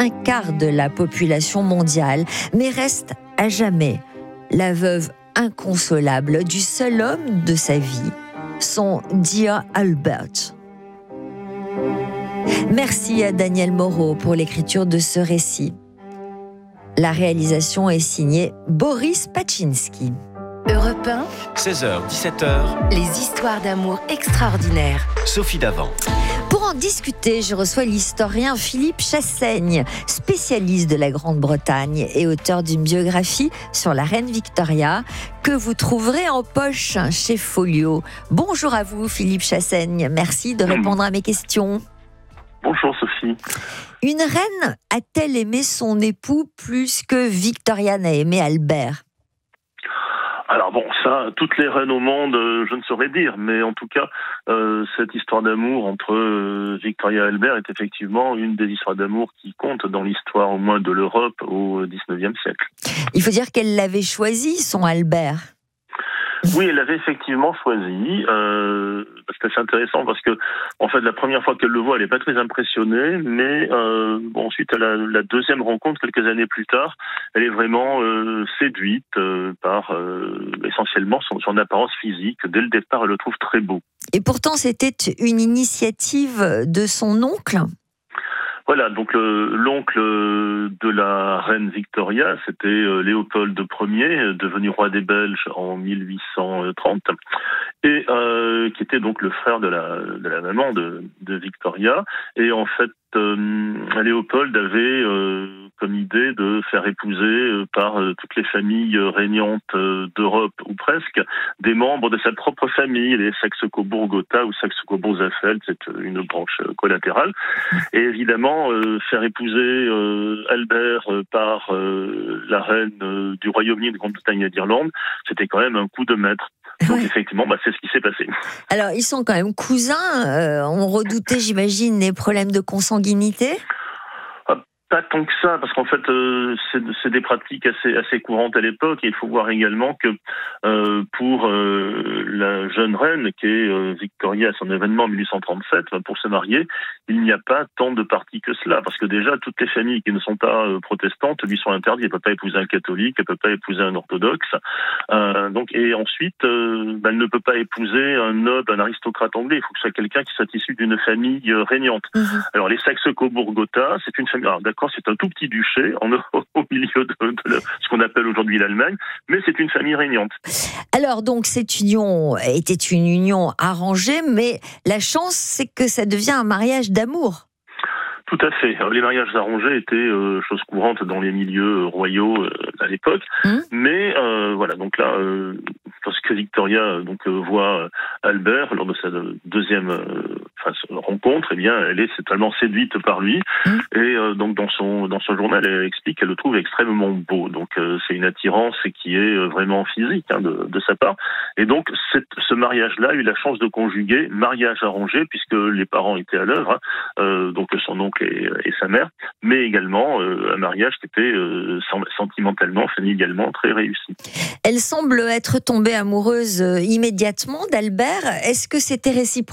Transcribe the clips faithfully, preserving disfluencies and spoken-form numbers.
un quart de la population mondiale, mais reste à jamais la veuve inconsolable du seul homme de sa vie, son Dear Albert. Merci à Daniel Moreau pour l'écriture de ce récit. La réalisation est signée Boris Paczynski. Europe un, seize heures dix-sept heures, les histoires d'amour extraordinaires. Sophie Davant. Pour en discuter, je reçois l'historien Philippe Chassaigne, spécialiste de la Grande-Bretagne et auteur d'une biographie sur la reine Victoria que vous trouverez en poche chez Folio. Bonjour à vous Philippe Chassaigne, merci de répondre à mes questions. Bonjour Sophie. Une reine a-t-elle aimé son époux plus que Victoria n'a aimé Albert ? Alors bon, ça, toutes les reines au monde, euh, je ne saurais dire, mais en tout cas, euh, cette histoire d'amour entre euh, Victoria et Albert est effectivement une des histoires d'amour qui comptent dans l'histoire au moins de l'Europe au dix-neuvième siècle. Il faut dire qu'elle l'avait choisi, son Albert. Oui, elle l'avait effectivement choisi, euh, parce que c'est intéressant, parce que en fait, la première fois qu'elle le voit, elle n'est pas très impressionnée, mais euh, bon, ensuite, à la, la deuxième rencontre, quelques années plus tard, elle est vraiment euh, séduite euh, par euh, essentiellement son, son apparence physique. Dès le départ, elle le trouve très beau. Et pourtant, c'était une initiative de son oncle ? Voilà, donc le, l'oncle de la reine Victoria, c'était Léopold Ier, devenu roi des Belges en mille huit cent trente, et euh, qui était donc le frère de la, de la maman de, de Victoria. Et en fait, euh, Léopold avait euh, comme idée de faire épouser euh, par euh, toutes les familles régnantes euh, d'Europe, ou presque, des membres de sa propre famille, les Saxe-Cobourg-Gotha ou Saxe-Cobourg-Saalfeld, c'est une branche collatérale. Et évidemment, euh, faire épouser euh, Albert euh, par euh, la reine euh, du Royaume-Uni, de Grande-Bretagne et d'Irlande, c'était quand même un coup de maître. Donc ouais. Effectivement, bah, c'est ce qui s'est passé. Alors, ils sont quand même cousins. Euh, on redoutait, j'imagine, les problèmes de consanguinité. Pas tant que ça, parce qu'en fait, euh, c'est, c'est des pratiques assez, assez courantes à l'époque. Et il faut voir également que euh, pour euh, la jeune reine, qui est euh, Victoria, à son événement en mille huit cent trente-sept, pour se marier, il n'y a pas tant de partis que cela. Parce que déjà, toutes les familles qui ne sont pas euh, protestantes lui sont interdites. Elle ne peut pas épouser un catholique, elle ne peut pas épouser un orthodoxe. Euh, donc, et ensuite, euh, bah, elle ne peut pas épouser un noble, un aristocrate anglais. Il faut que ce soit quelqu'un qui soit issu d'une famille euh, régnante. Mmh. Alors, les Saxe-Cobourg-Gotha, c'est une famille... Alors, d'accord, c'est un tout petit duché en, au milieu de, de, de ce qu'on appelle aujourd'hui l'Allemagne, mais c'est une famille régnante. Alors donc cette union était une union arrangée, mais la chance c'est que ça devient un mariage d'amour. Tout à fait. Les mariages arrangés étaient euh, chose courante dans les milieux royaux euh, à l'époque, mmh. mais euh, voilà. Donc là, euh, lorsque Victoria donc euh, voit Albert lors de sa deuxième euh, enfin, rencontre, eh bien, elle est totalement séduite par lui, mmh. et euh, donc dans son dans son journal, elle explique qu'elle le trouve extrêmement beau. Donc euh, c'est une attirance qui est vraiment physique hein, de, de sa part. Et donc cette, ce mariage-là a eu la chance de conjuguer mariage arrangé puisque les parents étaient à l'œuvre, hein, euh, donc son oncle et, et sa mère, mais également euh, un mariage qui était euh, sentimentalement, familialement très réussi. Elle semble être tombée amoureuse euh, immédiatement d'Albert. Est-ce que c'était réciproque ?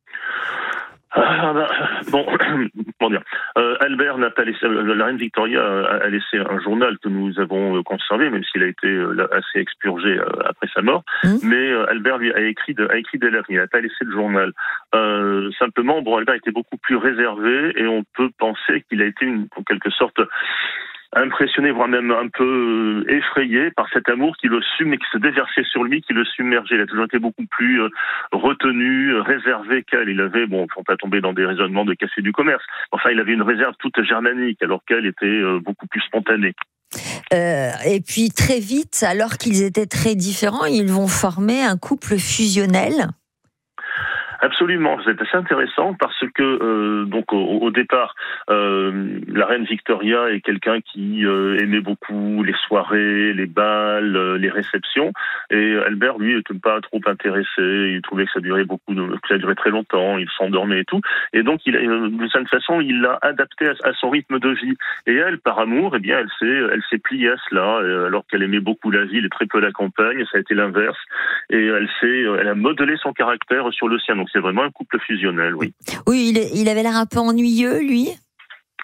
Ah, bah, bon, comment dire euh, Albert n'a pas laissé, la reine Victoria a, a laissé un journal que nous avons conservé, même s'il a été euh, assez expurgé euh, après sa mort. Mmh. Mais euh, Albert lui a écrit, de, a écrit des lettres. Il n'a pas laissé le journal. Euh, simplement, bon, Albert était beaucoup plus réservé et on peut penser qu'il a été une, en quelque sorte impressionné, voire même un peu effrayé par cet amour qui le sum, qui se déversait sur lui, qui le submergeait. Il a toujours été beaucoup plus euh, retenu, réservé qu'elle. Il avait, bon, on peut tomber dans des raisonnements de casser du commerce. Enfin, il avait une réserve toute germanique, alors qu'elle était euh, beaucoup plus spontanée. Euh, et puis très vite, alors qu'ils étaient très différents, ils vont former un couple fusionnel. Absolument, c'est assez intéressant parce que euh, donc au, au départ, euh, la reine Victoria est quelqu'un qui euh, aimait beaucoup les soirées, les balles, euh, les réceptions, et Albert lui n'était pas trop intéressé. Il trouvait que ça durait beaucoup, de, que ça durait très longtemps. Il s'endormait et tout, et donc il, d'une certaine façon, il l'a adapté à, à son rythme de vie. Et elle, par amour, eh bien, elle s'est, elle s'est pliée à cela, alors qu'elle aimait beaucoup la ville et très peu la campagne. Ça a été l'inverse, et elle s'est, elle a modelé son caractère sur le sien. Donc c'est vraiment un couple fusionnel, oui. Oui, il, il avait l'air un peu ennuyeux, lui.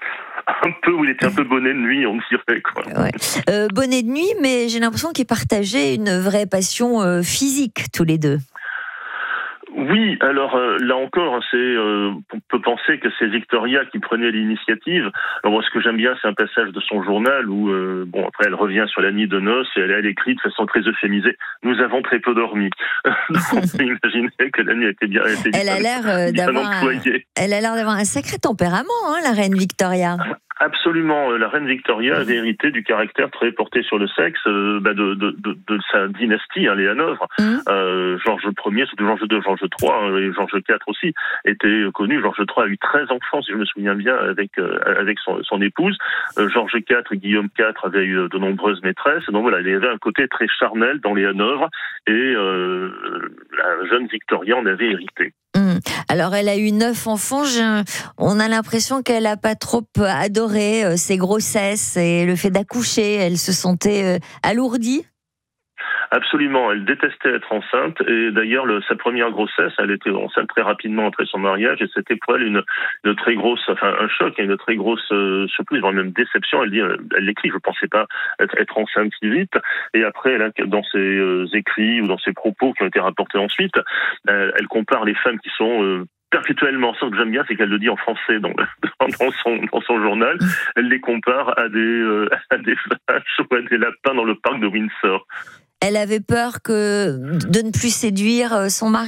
Un peu, où il était un peu bonnet de nuit, on dirait, quoi. Ouais. Euh, bonnet de nuit, mais j'ai l'impression qu'ils partageaient une vraie passion euh, physique, tous les deux. Oui, alors euh, là encore, c'est, euh, on peut penser que c'est Victoria qui prenait l'initiative. Alors moi, ce que j'aime bien, c'est un passage de son journal où, euh, bon, après, elle revient sur la nuit de noces et elle, elle écrit de façon très euphémisée. Nous avons très peu dormi. Donc, on peut imaginer que la nuit était bien, était Elle a l'air euh, d'avoir, un, elle a l'air d'avoir un sacré tempérament, hein, la reine Victoria. Absolument, la reine Victoria avait hérité du caractère très porté sur le sexe euh, bah de, de, de, de sa dynastie, hein, les Hanovre. Mmh. Euh, Georges Ier, surtout Georges deux, Georges trois, hein, et Georges quatre aussi, était connu. Georges trois a eu treize enfants, si je me souviens bien, avec euh, avec son, son épouse. Euh, Georges quatre et Guillaume quatre avaient eu de nombreuses maîtresses. Donc voilà, il y avait un côté très charnel dans les Hanovre, et euh, la jeune Victoria en avait hérité. Mmh. Alors, elle a eu neuf enfants. Je... On a l'impression qu'elle n'a pas trop adoré euh, ses grossesses et le fait d'accoucher. Elle se sentait euh, alourdie. Absolument, elle détestait être enceinte, et d'ailleurs le, sa première grossesse, elle était enceinte très rapidement après son mariage, et c'était pour elle une, une très grosse, enfin un choc, une très grosse euh, surprise, voire même déception. Elle dit, elle l'écrit, je ne pensais pas être, être enceinte si vite. Et après, elle a, dans ses euh, écrits ou dans ses propos qui ont été rapportés ensuite, elle, elle compare les femmes qui sont euh, perpétuellement, ce que j'aime bien, c'est qu'elle le dit en français dans, dans, son, dans son journal. Elle les compare à des, euh, à des vaches ou à des lapins dans le parc de Windsor. Elle avait peur que de ne plus séduire son mari ?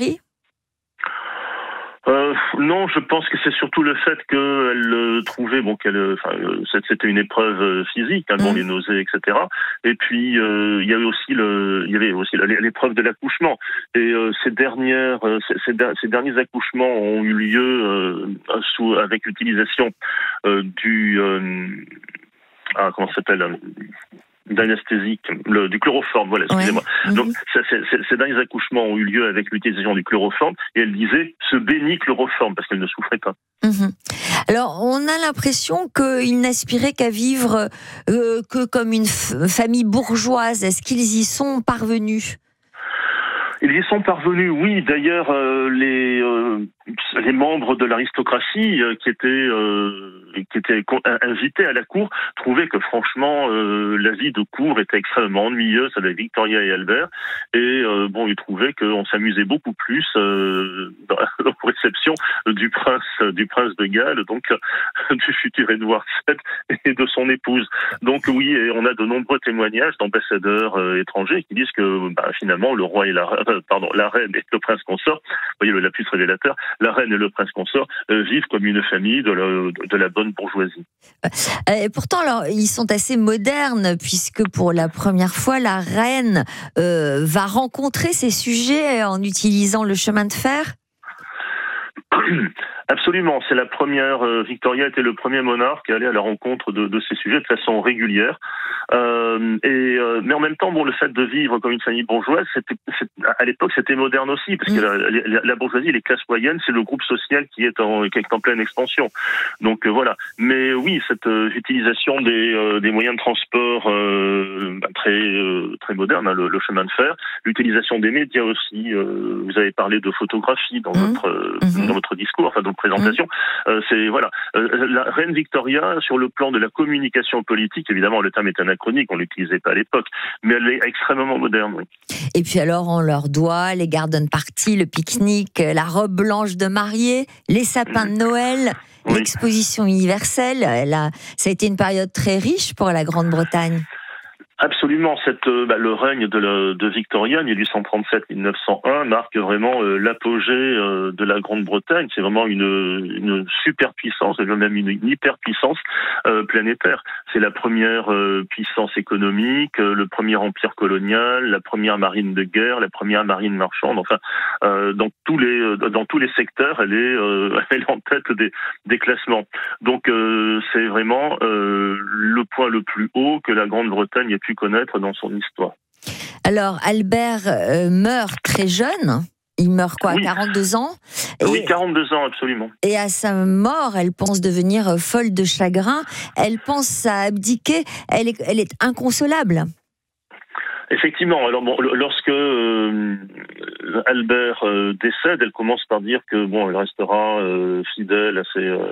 Euh, non, je pense que c'est surtout le fait qu'elle euh, trouvait, bon, qu'elle, enfin, euh, c'était une épreuve physique, hein, bon, mmh. les nausées, et cetera. Et puis euh, il y avait aussi le, il y avait aussi l'épreuve de l'accouchement. Et euh, ces dernières, euh, ces, ces, ces derniers accouchements ont eu lieu euh, sous, avec l'utilisation euh, du, euh, ah, comment ça s'appelle? d'anesthésique, le, du chloroforme, voilà, excusez-moi. Ouais. Donc, ça, c'est, c'est, ces derniers accouchements ont eu lieu avec l'utilisation du chloroforme, et elle disait ce béni chloroforme, parce qu'elle ne souffrait pas. Mmh. Alors, on a l'impression qu'il n'aspirait qu'à vivre euh, que comme une f- famille bourgeoise. Est-ce qu'ils y sont parvenus ? Ils y sont parvenus, oui. D'ailleurs, euh, les euh, les membres de l'aristocratie euh, qui étaient euh, qui étaient invités à la cour trouvaient que franchement euh, la vie de cour était extrêmement ennuyeuse avec Victoria et Albert. Et euh, bon, ils trouvaient qu'on s'amusait beaucoup plus euh, dans la réception du prince du prince de Galles, donc du futur Édouard sept et de son épouse. Donc oui, et on a de nombreux témoignages d'ambassadeurs euh, étrangers qui disent que bah, finalement le roi et la pardon, la reine et le prince consort, vous voyez le lapsus révélateur, la reine et le prince consort euh, vivent comme une famille de la, de la bonne bourgeoisie. Et pourtant, alors, ils sont assez modernes, puisque pour la première fois, la reine euh, va rencontrer ces sujets en utilisant le chemin de fer. Absolument, c'est la première. Euh, Victoria était le premier monarque à aller à la rencontre de, de ces sujets de façon régulière. Euh, et euh, mais en même temps, bon, le fait de vivre comme une famille bourgeoise, c'était, c'était à l'époque, c'était moderne aussi, parce que la, la, la bourgeoisie, les classes moyennes, c'est le groupe social qui est en, qui est en pleine expansion. Donc euh, voilà. Mais oui, cette euh, utilisation des, euh, des moyens de transport euh, bah, très euh, très moderne, hein, le, le chemin de fer, l'utilisation des médias aussi. Euh, vous avez parlé de photographie dans mmh. votre euh, mmh. dans votre discours, enfin, donc présentation. Mmh. Euh, c'est voilà, euh, la reine Victoria, sur le plan de la communication politique, évidemment, le terme est anachronique, on l'utilisait pas à l'époque, mais elle est extrêmement moderne. Oui. Et puis alors, on leur doit les garden parties, le pique-nique, la robe blanche de mariée, les sapins mmh. de Noël, oui. l'exposition universelle. Elle a, ça a été une période très riche pour la Grande-Bretagne. Absolument, cette, euh, bah, le règne de, la, de Victoria, mille huit cent trente-sept à mille neuf cent un, marque vraiment euh, l'apogée euh, de la Grande-Bretagne. C'est vraiment une, une superpuissance, même une, une hyperpuissance euh, planétaire. C'est la première euh, puissance économique, euh, le premier empire colonial, la première marine de guerre, la première marine marchande. Enfin, euh, dans tous les euh, dans tous les secteurs, elle est euh, elle est en tête des, des classements. Donc, euh, c'est vraiment euh, le point le plus haut que la Grande-Bretagne ait pu connaître dans son histoire. Alors, Albert euh, meurt très jeune. Il meurt quoi, oui. à quarante-deux ans et, Oui, quarante-deux ans, absolument. Et à sa mort, elle pense devenir folle de chagrin. Elle pense à abdiquer. Elle est, elle est inconsolable. Effectivement. Alors bon, lorsque euh, Albert euh, décède, elle commence par dire que bon, elle restera euh, fidèle à ses, euh,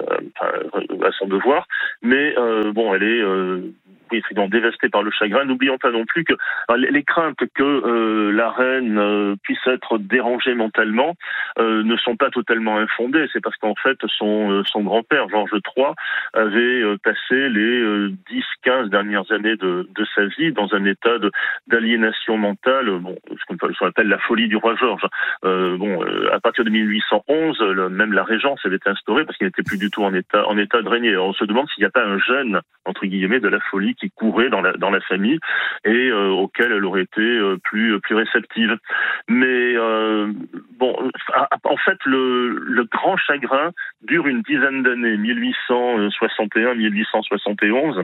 à son devoir, mais euh, bon, elle est euh, oui, effectivement dévastée par le chagrin. N'oublions pas non plus que les, les craintes que euh, la reine euh, puisse être dérangée mentalement euh, ne sont pas totalement infondées. C'est parce qu'en fait, son euh, son grand-père Georges trois avait euh, passé les euh, dix quinze dernières années de, de sa vie dans un état de d'aliénation mentale, bon, ce qu'on, ce qu'on appelle la folie du roi Georges. Euh, bon, euh, à partir de mille huit cent onze, le, même la régence avait été instaurée parce qu'il n'était plus du tout en état, en état de régner. Alors, on se demande s'il n'y a pas un gène, entre guillemets, de la folie qui courait dans la, dans la famille et euh, auquel elle aurait été euh, plus, plus réceptive. Mais euh, bon, en fait, le, le grand chagrin dure une dizaine d'années, mille huit cent soixante et un à mille huit cent soixante et onze.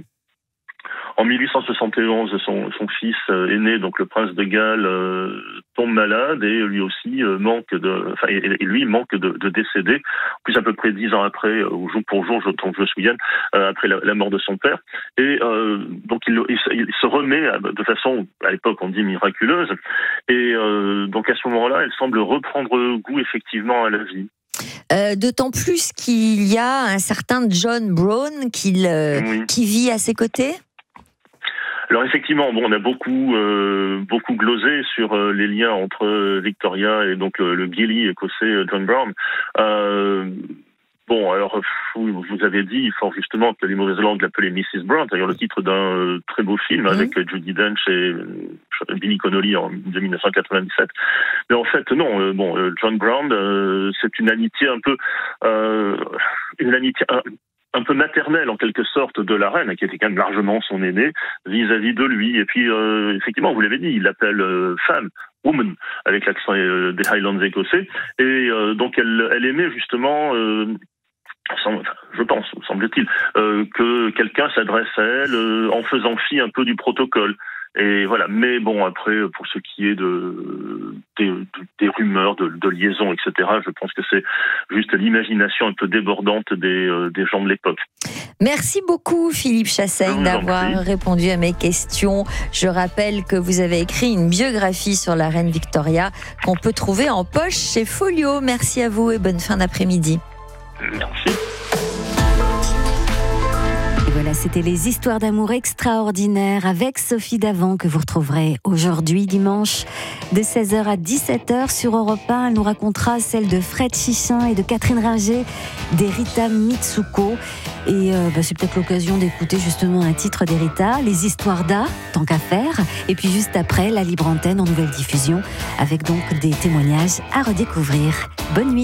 En mille huit cent soixante et onze, son, son fils aîné, donc le prince de Galles, euh, tombe malade et lui aussi euh, manque de, enfin, et, et lui manque de, de décéder. En plus, à peu près dix ans après, au jour pour jour, je, je me souviens, euh, après la, la mort de son père. Et euh, donc il, il, il se remet de façon, à l'époque, on dit miraculeuse. Et euh, donc à ce moment-là, elle semble reprendre goût effectivement à la vie. Euh, d'autant plus qu'il y a un certain John Brown qui, euh, oui. qui vit à ses côtés. Alors effectivement, bon, on a beaucoup, euh, beaucoup glosé sur euh, les liens entre Victoria et donc euh, le Gilly écossais John Brown. Euh, Bon, alors, vous, vous avez dit fort justement que les mauvaises langues l'appelaient missus Brown, d'ailleurs le titre d'un euh, très beau film mmh. avec Judi Dench et euh, Billy Connolly en mille neuf cent quatre-vingt-dix-sept. Mais en fait, non, euh, bon, euh, John Brown, euh, c'est une amitié un peu, euh, une amitié un, un peu maternelle en quelque sorte de la reine, qui était quand même largement son aîné, vis-à-vis de lui. Et puis, euh, effectivement, vous l'avez dit, il l'appelle euh, femme. Woman, avec l'accent euh, des Highlands écossais. Et euh, donc, elle, elle aimait justement... Euh, je pense, semble-t-il, euh, que quelqu'un s'adresse à elle euh, en faisant fi un peu du protocole. Et voilà. Mais bon, après, pour ce qui est de des, des rumeurs, de, de liaisons, et cetera, je pense que c'est juste l'imagination un peu débordante des, euh, des gens de l'époque. Merci beaucoup, Philippe Chassaigne, d'avoir répondu à mes questions. Je rappelle que vous avez écrit une biographie sur la reine Victoria qu'on peut trouver en poche chez Folio. Merci à vous et bonne fin d'après-midi. Merci. Et voilà, c'était les histoires d'amour extraordinaires avec Sophie Davant que vous retrouverez aujourd'hui dimanche de seize heures à dix-sept heures sur Europe un. Elle nous racontera celle de Fred Chichin et de Catherine Ringer, d'Erita Mitsuko. Et euh, bah, c'est peut-être l'occasion d'écouter justement un titre d'Erita, Les histoires d'A, tant qu'à faire. Et puis juste après, la libre antenne en nouvelle diffusion avec donc des témoignages à redécouvrir. Bonne nuit.